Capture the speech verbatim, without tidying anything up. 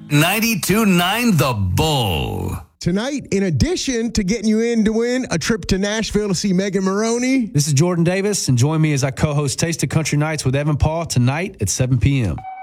ninety-two point nine The Bull. Tonight, in addition to getting you in to win a trip to Nashville to see Megan Maroney, this is Jordan Davis, and join me as I co-host Taste of Country Nights with Evan Paul tonight at seven p.m.